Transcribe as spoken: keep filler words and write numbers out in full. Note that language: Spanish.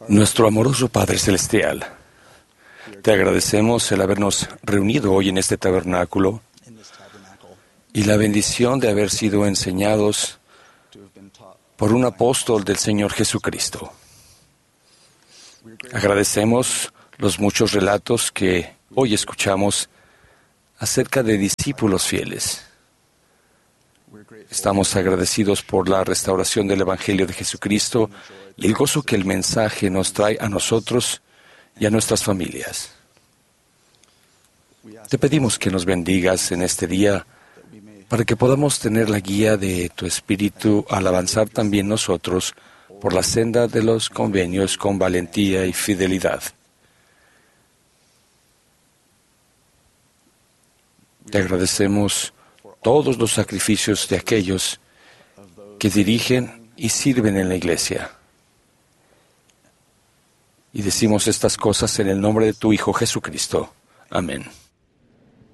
Nuestro amoroso Padre Celestial, te agradecemos el habernos reunido hoy en este tabernáculo y la bendición de haber sido enseñados por un apóstol del Señor Jesucristo. Agradecemos los muchos relatos que hoy escuchamos acerca de discípulos fieles. Estamos agradecidos por la restauración del Evangelio de Jesucristo y el gozo que el mensaje nos trae a nosotros y a nuestras familias. Te pedimos que nos bendigas en este día para que podamos tener la guía de tu Espíritu al avanzar también nosotros por la senda de los convenios con valentía y fidelidad. Te agradecemos todos los sacrificios de aquellos que dirigen y sirven en la Iglesia. Y decimos estas cosas en el nombre de tu Hijo Jesucristo. Amén.